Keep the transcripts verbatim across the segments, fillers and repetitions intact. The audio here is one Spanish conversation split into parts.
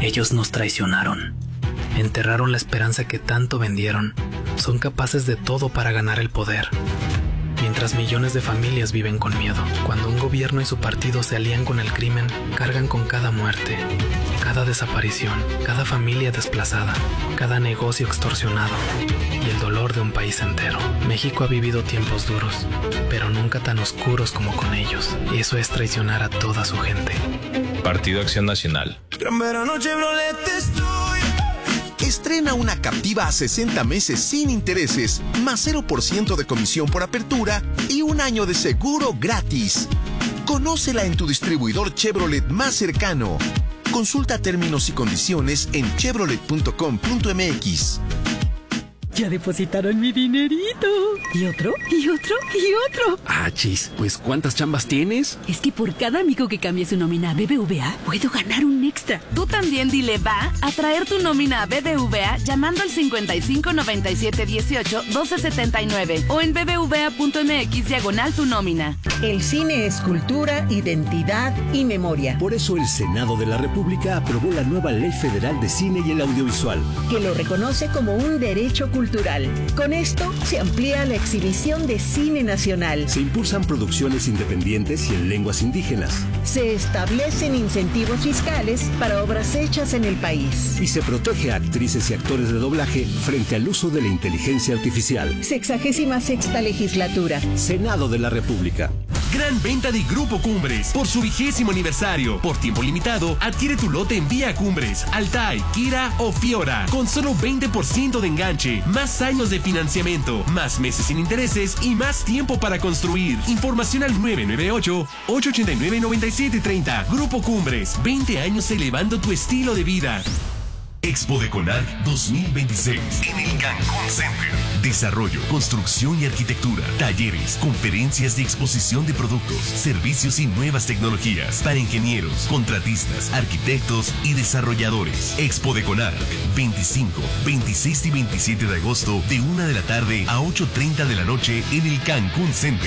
Ellos nos traicionaron. Enterraron la esperanza que tanto vendieron. Son capaces de todo para ganar el poder. Mientras millones de familias viven con miedo. Cuando un gobierno y su partido se alían con el crimen, cargan con cada muerte, cada desaparición, cada familia desplazada, cada negocio extorsionado y el dolor de un país entero. México ha vivido tiempos duros, pero nunca tan oscuros como con ellos. Y eso es traicionar a toda su gente. Partido Acción Nacional. Gran verano Chevrolet estoy. Estrena una Captiva a sesenta meses sin intereses, más cero por ciento de comisión por apertura y un año de seguro gratis. Conócela en tu distribuidor Chevrolet más cercano. Consulta términos y condiciones en chevrolet punto com punto m x. Ya depositaron mi dinerito. ¿Y otro? ¿Y otro? ¿Y otro? Ah, chis, pues ¿cuántas chambas tienes? Es que por cada amigo que cambie su nómina a B B V A, puedo ganar un extra. Tú también dile va a traer tu nómina a B B V A llamando al cincuenta y cinco noventa y siete dieciocho doce setenta y nueve o en bbva.mx diagonal tu nómina. El cine es cultura, identidad y memoria. Por eso el Senado de la República aprobó la nueva Ley Federal de Cine y el Audiovisual, que lo reconoce como un derecho cultural. Con esto se amplía la exhibición de cine nacional. Se impulsan producciones independientes y en lenguas indígenas. Se establecen incentivos fiscales para obras hechas en el país. Y se protege a actrices y actores de doblaje frente al uso de la inteligencia artificial. Sexagésima sexta legislatura. Senado de la República. Gran venta de Grupo Cumbres por su vigésimo aniversario. Por tiempo limitado, adquiere tu lote en Vía Cumbres, Altai, Kira o Fiora. Con solo veinte por ciento de enganche, más años de financiamiento, más meses sin intereses y más tiempo para construir. Información al nueve nueve ocho, ocho ocho nueve, nueve siete tres cero. Grupo Cumbres, veinte años elevando tu estilo de vida. Expo de Conac dos mil veintiséis en el Cancún Center. Desarrollo, construcción y arquitectura, talleres, conferencias de exposición de productos, servicios y nuevas tecnologías para ingenieros, contratistas, arquitectos y desarrolladores. Expo de Conac, veinticinco, veintiséis y veintisiete de agosto de una de la tarde a ocho treinta de la noche en el Cancún Center.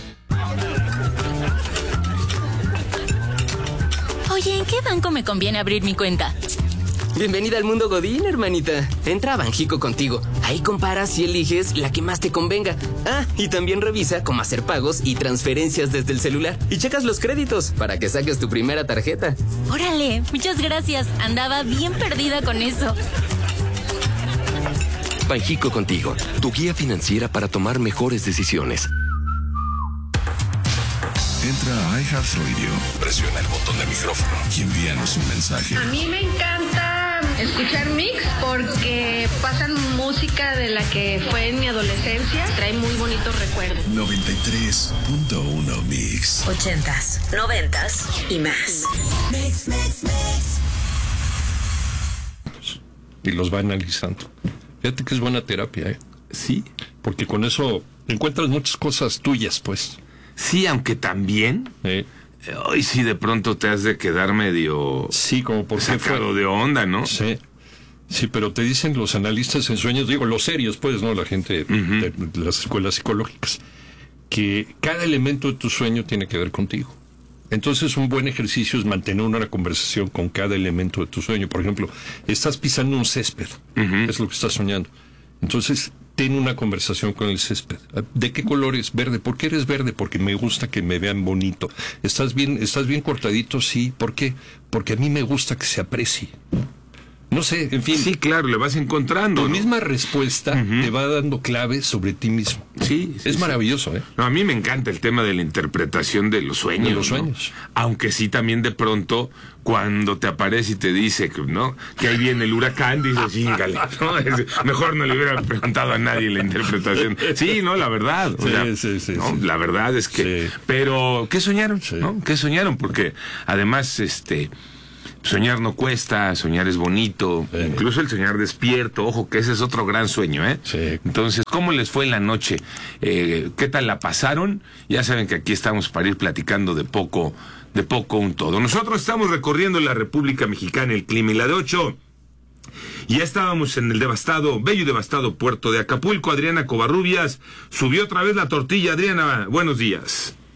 Oye, ¿en qué banco me conviene abrir mi cuenta? Bienvenida al mundo Godín, hermanita. Entra a Banjico Contigo. Ahí comparas y eliges la que más te convenga. Ah, y también revisa cómo hacer pagos y transferencias desde el celular. Y checas los créditos para que saques tu primera tarjeta. Órale, muchas gracias. Andaba bien perdida con eso. Banjico Contigo, tu guía financiera para tomar mejores decisiones. Entra a iHeartRadio, presiona el botón de micrófono y envíanos un mensaje. A mí me encanta escuchar Mix porque pasan música de la que fue en mi adolescencia. Trae muy bonitos recuerdos. noventa y tres punto uno Mix. Ochentas, noventas y más. Mix, mix, mix. Y los va analizando. Fíjate que es buena terapia, ¿eh? Sí. Porque con eso encuentras muchas cosas tuyas, pues. Sí, aunque también... Eh. Hoy sí de pronto te has de quedar medio... Sí, como por sacado de onda, ¿no? Sí. Sí, pero te dicen los analistas en sueños, digo, los serios, pues, ¿no? La gente uh-huh. de, de las escuelas psicológicas, que cada elemento de tu sueño tiene que ver contigo. Entonces, un buen ejercicio es mantener una conversación con cada elemento de tu sueño. Por ejemplo, estás pisando un césped, uh-huh. es lo que estás soñando. Entonces, ten una conversación con el césped. ¿De qué color es? Verde. ¿Por qué eres verde? Porque me gusta que me vean bonito. ¿Estás bien, estás bien cortadito? Sí. ¿Por qué? Porque a mí me gusta que se aprecie. No sé, en fin. Sí, claro, le vas encontrando. Tu ¿no? misma respuesta uh-huh. te va dando claves sobre ti mismo. Sí, sí es sí. maravilloso, ¿eh? No, a mí me encanta el tema de la interpretación de los sueños. De los sueños. ¿no? Aunque sí también de pronto, cuando te aparece y te dice que, ¿no? que ahí viene el huracán, dices, chíngale, ¿no? Mejor no le hubiera preguntado a nadie la interpretación. Sí, no, la verdad. O sí, sea, sí, sí, ¿no? sí. La verdad es que... Sí. Pero, ¿qué soñaron? Sí. ¿no? ¿Qué soñaron? Porque además, este... soñar no cuesta, soñar es bonito, sí. incluso el soñar despierto, ojo que ese es otro gran sueño, ¿eh? Sí. Entonces, ¿cómo les fue en la noche? Eh, ¿Qué tal la pasaron? Ya saben que aquí estamos para ir platicando de poco, de poco un todo. Nosotros estamos recorriendo la República Mexicana, el clima y la de ocho. Y ya estábamos en el devastado, bello y devastado puerto de Acapulco. Adriana Covarrubias subió otra vez la tortilla. Adriana, buenos días.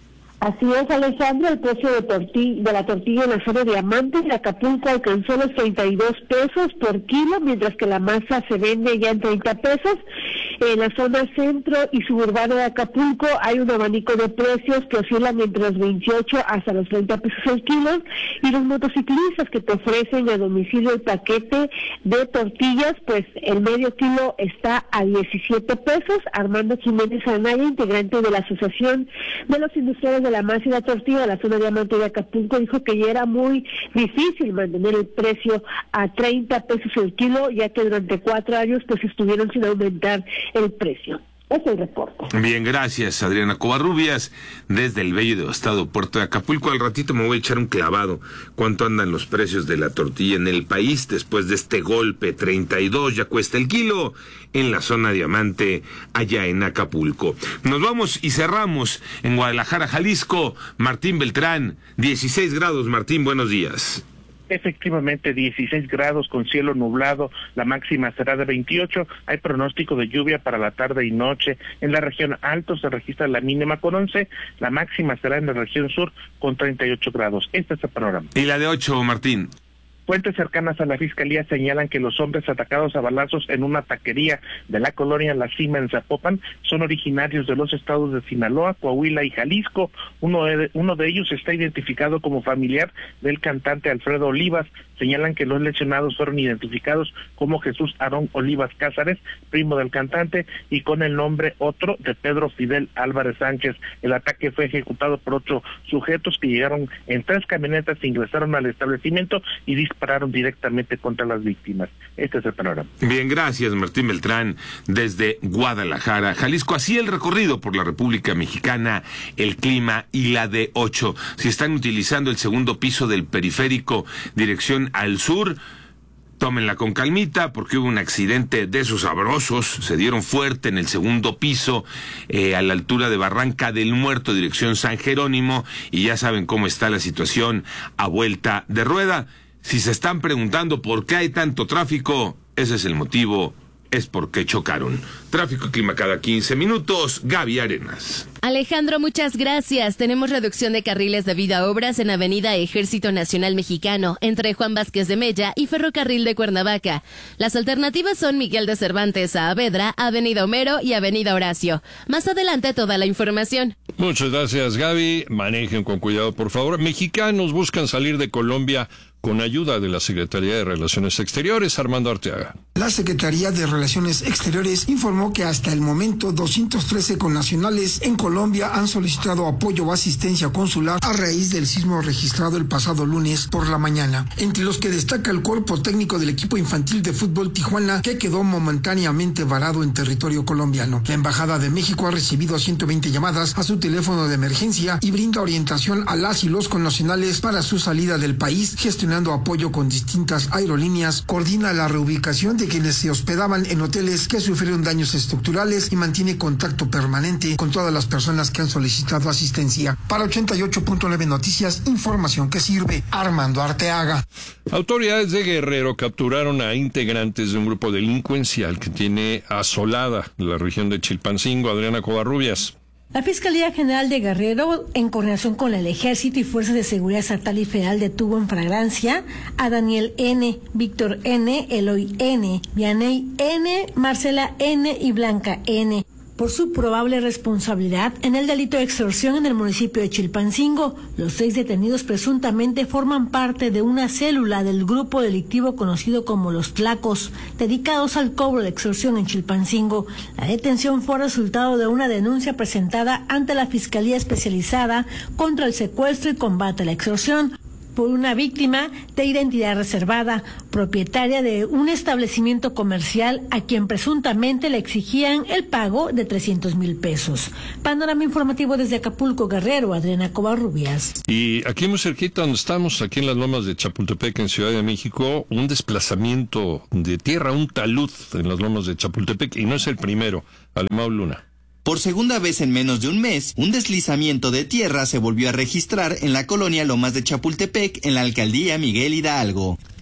Así es, Alejandro, el precio de, tortilla, de la tortilla en la zona Diamante de Acapulco alcanzó los treinta y dos pesos por kilo, mientras que la masa se vende ya en treinta pesos. En la zona centro y suburbana de Acapulco hay un abanico de precios que oscilan entre los veintiocho hasta los treinta pesos el kilo, y los motociclistas que te ofrecen a domicilio el paquete de tortillas, pues el medio kilo está a diecisiete pesos. Armando Jiménez Anaya, integrante de la Asociación de los Industriales de la Masa y la Tortilla de la zona Diamante de Acapulco, dijo que ya era muy difícil mantener el precio a treinta pesos el kilo, ya que durante cuatro años pues estuvieron sin aumentar el precio. Es el reporte. Bien, gracias, Adriana Covarrubias, desde el bello y devastado puerto de Acapulco. Al ratito me voy a echar un clavado. ¿Cuánto andan los precios de la tortilla en el país después de este golpe? treinta y dos ya cuesta el kilo en la zona Diamante, allá en Acapulco. Nos vamos y cerramos en Guadalajara, Jalisco. Martín Beltrán, dieciséis grados. Martín, buenos días. Efectivamente, dieciséis grados con cielo nublado, la máxima será de veintiocho, hay pronóstico de lluvia para la tarde y noche. En la región alto se registra la mínima con once, la máxima será en la región sur con treinta y ocho grados. Este es el panorama. ¿Y la de ocho, Martín? Fuentes cercanas a la Fiscalía señalan que los hombres atacados a balazos en una taquería de la colonia La Cima en Zapopan son originarios de los estados de Sinaloa, Coahuila y Jalisco. Uno de, uno de ellos está identificado como familiar del cantante Alfredo Olivas. Señalan que los lesionados fueron identificados como Jesús Aarón Olivas Cázares, primo del cantante, y con el nombre otro de Pedro Fidel Álvarez Sánchez. El ataque fue ejecutado por ocho sujetos que llegaron en tres camionetas, ingresaron al establecimiento y dispararon directamente contra las víctimas. Este es el panorama. Bien, gracias, Martín Beltrán, desde Guadalajara, Jalisco. Así el recorrido por la República Mexicana, el clima y la de ocho. Si están utilizando el segundo piso del periférico, dirección al sur, tómenla con calmita porque hubo un accidente de esos sabrosos, se dieron fuerte en el segundo piso, eh, a la altura de Barranca del Muerto, dirección San Jerónimo, y ya saben cómo está la situación a vuelta de rueda. Si se están preguntando por qué hay tanto tráfico, ese es el motivo, es porque chocaron. Tráfico y clima cada quince minutos, Gaby Arenas. Alejandro, muchas gracias. Tenemos reducción de carriles debido a obras en Avenida Ejército Nacional Mexicano, entre Juan Vázquez de Mella y Ferrocarril de Cuernavaca. Las alternativas son Miguel de Cervantes a Saavedra, Avenida Homero y Avenida Horacio. Más adelante toda la información. Muchas gracias, Gaby. Manejen con cuidado, por favor. Mexicanos buscan salir de Colombia con ayuda de la Secretaría de Relaciones Exteriores. Armando Arteaga. La Secretaría de Relaciones Exteriores informó que hasta el momento doscientos trece connacionales en Colombia han solicitado apoyo o asistencia consular a raíz del sismo registrado el pasado lunes por la mañana, entre los que destaca el cuerpo técnico del equipo infantil de fútbol Tijuana, que quedó momentáneamente varado en territorio colombiano. La Embajada de México ha recibido ciento veinte llamadas a su teléfono de emergencia y brinda orientación a las y los connacionales para su salida del país, gestionando apoyo con distintas aerolíneas, coordina la reubicación de quienes se hospedaban en hoteles que sufrieron daños estructurales y mantiene contacto permanente con todas las personas que han solicitado asistencia. Para ochenta y ocho punto nueve Noticias, información que sirve. Armando Arteaga. Autoridades de Guerrero capturaron a integrantes de un grupo delincuencial que tiene asolada la región de Chilpancingo. Adriana Covarrubias. La Fiscalía General de Guerrero, en coordinación con el Ejército y Fuerzas de Seguridad Estatal y Federal, detuvo en flagrancia a Daniel N., Víctor N., Eloy N., Vianey N., Marcela N. y Blanca N., por su probable responsabilidad en el delito de extorsión en el municipio de Chilpancingo. Los seis detenidos presuntamente forman parte de una célula del grupo delictivo conocido como Los Tlacos, dedicados al cobro de extorsión en Chilpancingo. La detención fue resultado de una denuncia presentada ante la Fiscalía Especializada contra el Secuestro y Combate a la Extorsión por una víctima de identidad reservada, propietaria de un establecimiento comercial a quien presuntamente le exigían el pago de trescientos mil pesos. Panorama informativo desde Acapulco, Guerrero, Adriana Covarrubias. Y aquí muy cerquita donde estamos, aquí en las lomas de Chapultepec, en Ciudad de México, un desplazamiento de tierra, un talud en las lomas de Chapultepec, y no es el primero. Alemão Luna. Por segunda vez en menos de un mes, un deslizamiento de tierra se volvió a registrar en la colonia Lomas de Chapultepec, en la alcaldía Miguel Hidalgo.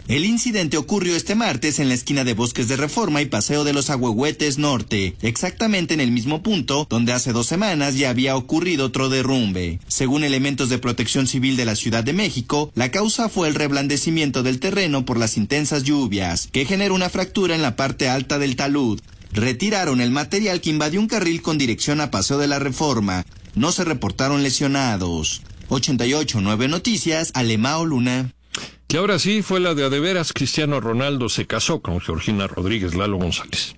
El incidente ocurrió este martes en la esquina de Bosques de Reforma y Paseo de los Ahuehuetes Norte, exactamente en el mismo punto donde hace dos semanas ya había ocurrido otro derrumbe. Según elementos de Protección Civil de la Ciudad de México, la causa fue el reblandecimiento del terreno por las intensas lluvias, que generó una fractura en la parte alta del talud. Retiraron el material que invadió un carril con dirección a Paseo de la Reforma. No se reportaron lesionados. ochenta y ocho nueve Noticias, Alemao Luna. Que ahora sí fue la de a de veras. Cristiano Ronaldo se casó con Georgina Rodríguez. Lalo González.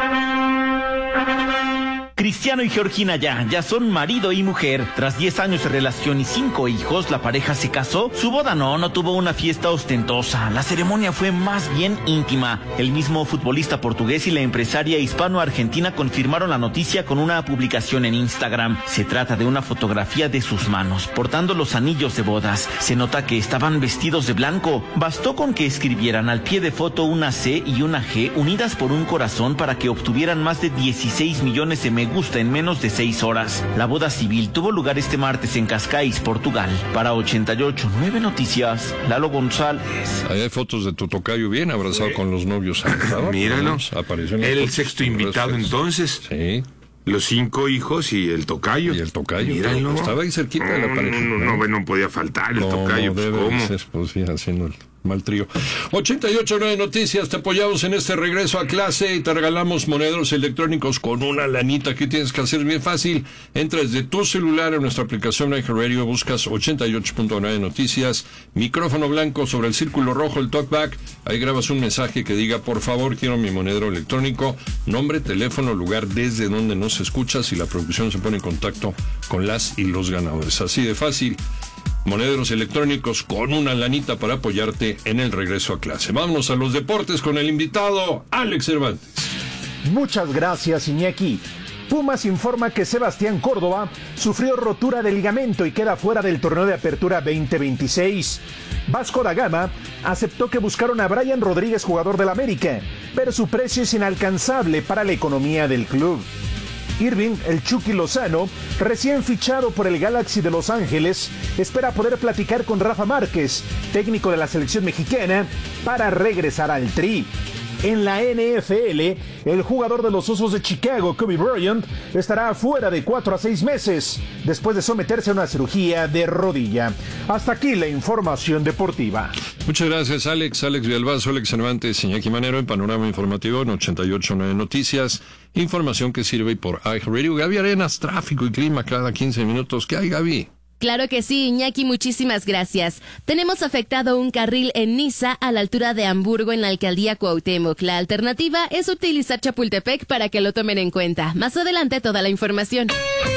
Cristiano y Georgina ya, ya son marido y mujer. Tras diez años de relación y cinco hijos, la pareja se casó. Su boda no, no tuvo una fiesta ostentosa. La ceremonia fue más bien íntima. El mismo futbolista portugués y la empresaria hispano-argentina confirmaron la noticia con una publicación en Instagram. Se trata de una fotografía de sus manos, portando los anillos de bodas. Se nota que estaban vestidos de blanco. Bastó con que escribieran al pie de foto una C y una G unidas por un corazón para que obtuvieran más de dieciséis millones de me gusta en menos de seis horas. La boda civil tuvo lugar este martes en Cascais, Portugal. Para ochenta y ocho nueve Noticias, Lalo González. Ahí hay fotos de tu tocayo bien abrazado, ¿sí?, con los novios. Míralo. Apareció en el fotos, sexto invitado entonces. Sí. Los cinco hijos y el tocayo. Y el tocayo. Míralo. Estaba ahí cerquita no, de la pareja. No, no, no, no podía faltar el tocayo. Pues, ¿cómo? Ser, pues sí, haciendo el mal trío. ochenta y ocho nueve Noticias, te apoyamos en este regreso a clase y te regalamos monederos electrónicos con una lanita. ¿Qué tienes que hacer? Bien fácil. Entra desde tu celular en nuestra aplicación iHeartRadio, buscas ochenta y ocho punto nueve Noticias, micrófono blanco sobre el círculo rojo, el talkback. Ahí grabas un mensaje que diga, por favor, quiero mi monedero electrónico, nombre, teléfono, lugar desde donde nos escuchas, y la producción se pone en contacto con las y los ganadores. Así de fácil. Monederos electrónicos con una lanita para apoyarte en el regreso a clase. Vámonos a los deportes con el invitado Alex Cervantes. Muchas gracias, Iñaki. Pumas informa que Sebastián Córdoba sufrió rotura de ligamento y queda fuera del torneo de apertura veinte veintiséis. Vasco da Gama aceptó que buscaron a Brian Rodríguez, jugador del América, pero su precio es inalcanzable para la economía del club. Irving, el Chucky Lozano, recién fichado por el Galaxy de Los Ángeles, espera poder platicar con Rafa Márquez, técnico de la selección mexicana, para regresar al Tri. En la N F L, el jugador de los Osos de Chicago, Kobe Bryant, estará fuera de cuatro a seis meses, después de someterse a una cirugía de rodilla. Hasta aquí la información deportiva. Muchas gracias, Alex. Alex Villalbazo, Alex Cervantes, Iñaki Manero, en Panorama Informativo en ochenta y ocho nueve Noticias. Información que sirve por iHeartRadio. Gaby Arenas, tráfico y clima cada quince minutos. ¿Qué hay, Gaby? Claro que sí, Iñaki, muchísimas gracias. Tenemos afectado un carril en Niza a la altura de Hamburgo en la alcaldía Cuauhtémoc. La alternativa es utilizar Chapultepec para que lo tomen en cuenta. Más adelante toda la información.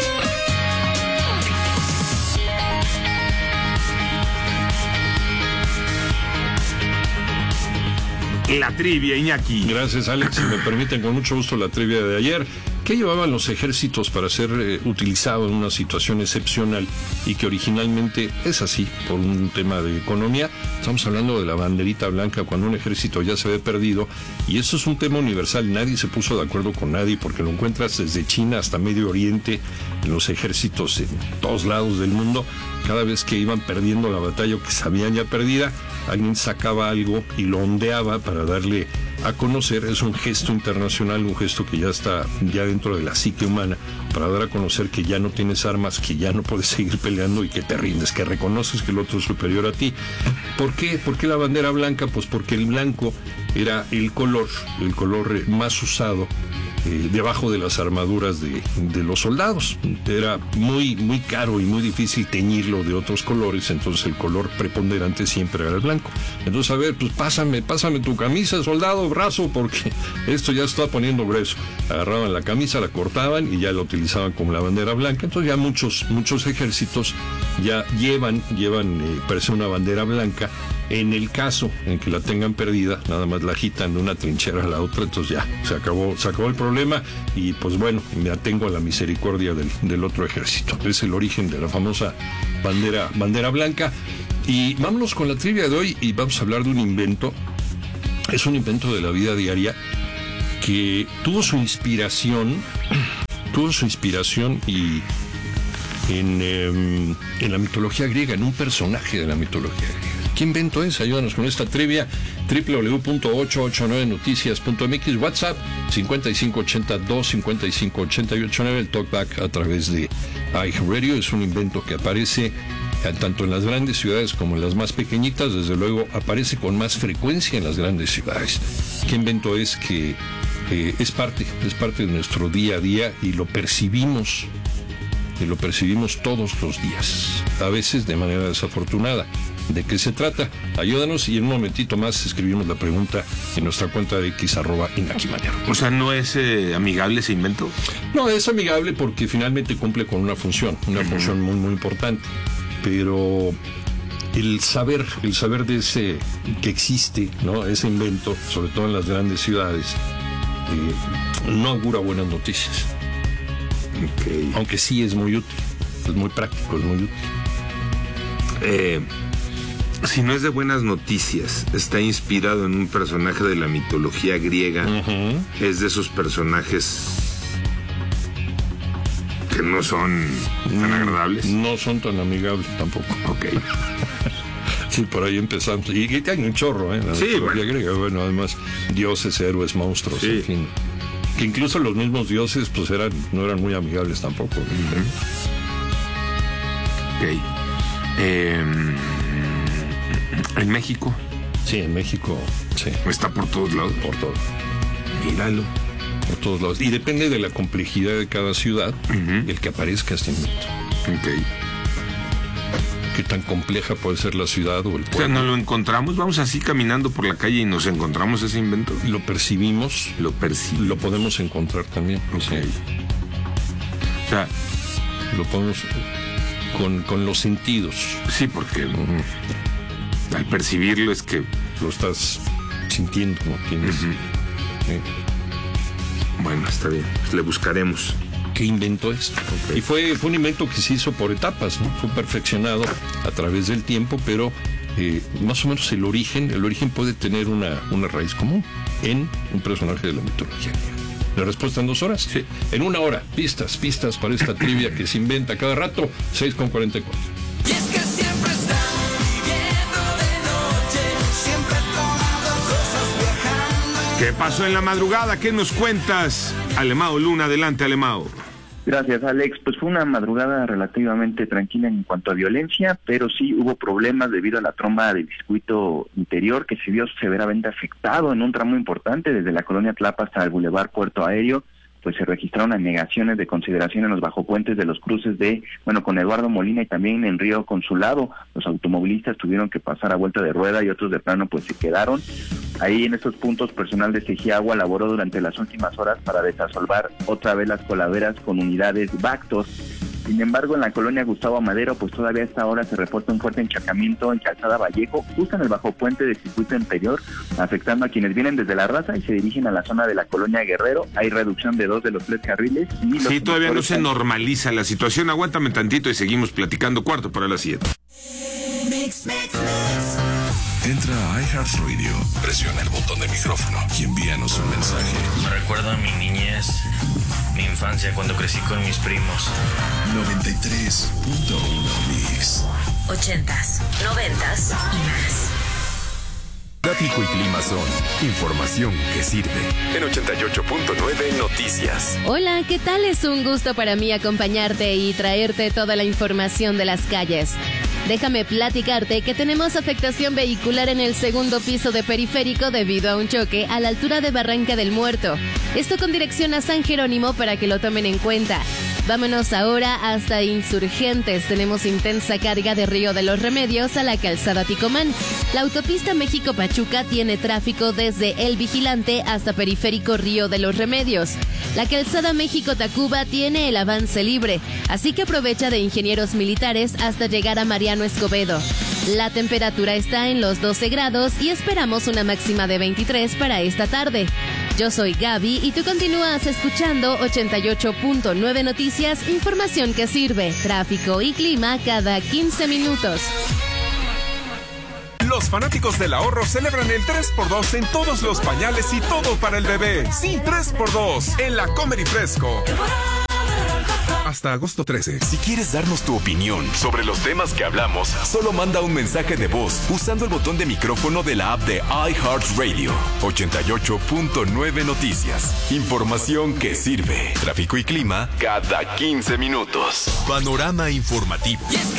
La trivia, Iñaki. Gracias, Alex. Si me permiten, con mucho gusto la trivia de ayer. ¿Qué llevaban los ejércitos para ser eh, utilizados en una situación excepcional y que originalmente es así por un tema de economía? Estamos hablando de la banderita blanca cuando un ejército ya se ve perdido, y eso es un tema universal. Nadie se puso de acuerdo con nadie porque lo encuentras desde China hasta Medio Oriente, en los ejércitos en todos lados del mundo. Cada vez que iban perdiendo la batalla o que sabían ya perdida, alguien sacaba algo y lo ondeaba para darle a conocer. Es un gesto internacional, un gesto que ya está ya dentro de la psique humana, para dar a conocer que ya no tienes armas, que ya no puedes seguir peleando y que te rindes, que reconoces que el otro es superior a ti. ¿Por qué? ¿Por qué la bandera blanca? Pues porque el blanco era el color, el color más usado Eh, debajo de las armaduras de, de los soldados. Era muy, muy caro y muy difícil teñirlo de otros colores, entonces el color preponderante siempre era el blanco. Entonces, a ver, pues pásame, pásame tu camisa, soldado, brazo, porque esto ya se está poniendo grueso. Agarraban la camisa, la cortaban y ya la utilizaban como la bandera blanca. Entonces ya muchos, muchos ejércitos ya llevan, llevan, eh, parece una bandera blanca. En el caso en que la tengan perdida, nada más la agitan de una trinchera a la otra, entonces ya, se acabó, se acabó el problema, y pues bueno, me atengo a la misericordia del, del otro ejército. Es el origen de la famosa bandera, bandera blanca. Y vámonos con la trivia de hoy, y vamos a hablar de un invento. Es un invento de la vida diaria que tuvo su inspiración, tuvo su inspiración y en, eh, en la mitología griega, en un personaje de la mitología griega. ¿Qué invento es? Ayúdanos con esta trivia. doble u doble u doble u punto ochocientos ochenta y nueve noticias punto m x, WhatsApp cincuenta y cinco ochenta dos cincuenta y cinco ochenta y ocho nueve, el talkback a través de iHeartRadio. Es un invento que aparece tanto en las grandes ciudades como en las más pequeñitas. Desde luego aparece con más frecuencia en las grandes ciudades. ¿Qué invento es? Que eh, es parte, es parte de nuestro día a día y lo percibimos, y lo percibimos todos los días, a veces de manera desafortunada. ¿De qué se trata? Ayúdanos y en un momentito más escribimos la pregunta en nuestra cuenta de X arroba Inaki Manero. O sea, ¿no es eh, amigable ese invento? No, es amigable porque finalmente cumple con una función, una uh-huh. función muy, muy importante. Pero el saber, el saber de ese que existe, ¿no? Ese invento, sobre todo en las grandes ciudades, eh, no augura buenas noticias. Okay. Aunque sí es muy útil, es muy práctico, es muy útil. Eh... Si no es de buenas noticias, está inspirado en un personaje de la mitología griega, uh-huh. es de esos personajes que no son tan agradables. No son tan amigables tampoco. Ok. Sí, por ahí empezamos. Y, y hay un chorro, ¿eh? La sí, mitología bueno. griega, bueno, además, dioses, héroes, monstruos, sí. en fin. Que incluso los mismos dioses, pues, eran, no eran muy amigables tampoco. Uh-huh. Ok. Eh... ¿En México? Sí, en México, sí. Está por todos lados. Por todos. Míralo. Por todos lados. Y depende de la complejidad de cada ciudad, uh-huh. el que aparezca este invento. Ok. ¿Qué tan compleja puede ser la ciudad o el pueblo? O sea, ¿no lo encontramos? Vamos así caminando por la calle y nos encontramos ese invento. Lo percibimos. Lo percibimos. Lo podemos encontrar también. Ok. Sí. O sea, lo podemos con, con los sentidos. Sí, porque... Uh-huh. Al percibirlo es que lo estás sintiendo, ¿no? Tienes, uh-huh. sí. Bueno, está bien, pues le buscaremos. ¿Qué invento es? Okay. Y fue, fue un invento que se hizo por etapas, ¿no? Fue perfeccionado a través del tiempo, pero eh, más o menos el origen, el origen puede tener una, una raíz común en un personaje de la mitología. La respuesta en dos horas. Sí. En una hora, pistas, pistas para esta trivia que se inventa cada rato, seis con cuarenta y cuatro. Y es que siempre está ¿qué pasó en la madrugada? ¿Qué nos cuentas? Alemao Luna, adelante, Alemao. Gracias, Alex. Pues fue una madrugada relativamente tranquila en cuanto a violencia, pero sí hubo problemas debido a la tromba del circuito interior que se vio severamente afectado en un tramo importante desde la colonia Tlapa hasta el Boulevard Puerto Aéreo. Pues se registraron anegaciones de consideración en los bajopuentes de los cruces de, bueno, con Eduardo Molina y también en Río Consulado. Los automovilistas tuvieron que pasar a vuelta de rueda y otros de plano pues se quedaron. Ahí en estos puntos personal de Segiagua laboró durante las últimas horas para desasolvar otra vez las coladeras con unidades Bactos. Sin embargo, en la colonia Gustavo Madero, pues todavía a esta hora se reporta un fuerte encharcamiento en Calzada Vallejo, justo en el bajo puente del circuito interior, afectando a quienes vienen desde La Raza y se dirigen a la zona de la colonia Guerrero. Hay reducción de dos de los tres carriles. Y los sí, todavía no se están... normaliza la situación. Aguántame tantito y seguimos platicando. Cuarto para las siete. Mix, mix, mix. Entra a iHeartRadio, presiona el botón de micrófono y envíanos un mensaje. Me recuerda a mi niñez, mi infancia cuando crecí con mis primos. noventa y tres punto uno Mix. Ochentas, noventas y más. Tráfico y clima son información que sirve. En ochenta y ocho punto nueve Noticias. Hola, ¿qué tal? Es un gusto para mí acompañarte y traerte toda la información de las calles. Déjame platicarte que tenemos afectación vehicular en el segundo piso de Periférico debido a un choque a la altura de Barranca del Muerto. Esto con dirección a San Jerónimo para que lo tomen en cuenta. Vámonos ahora hasta Insurgentes. Tenemos intensa carga de Río de los Remedios a la calzada Ticomán. La autopista México-Pachuca tiene tráfico desde El Vigilante hasta Periférico Río de los Remedios. La calzada México-Tacuba tiene el avance libre, así que aprovecha de Ingenieros Militares hasta llegar a Mariano Escobedo. La temperatura está en los doce grados y esperamos una máxima de veintitrés para esta tarde. Yo soy Gaby y tú continúas escuchando ochenta y ocho punto nueve Noticias, información que sirve, tráfico y clima cada quince minutos. Los fanáticos del ahorro celebran el tres por dos en todos los pañales y todo para el bebé. Sí, tres por dos en la Comer y Fresco. hasta agosto trece. Si quieres darnos tu opinión sobre los temas que hablamos, solo manda un mensaje de voz usando el botón de micrófono de la app de iHeartRadio. ochenta y ocho punto nueve Noticias. Información que sirve. Tráfico y clima cada quince minutos. Panorama informativo. Y es que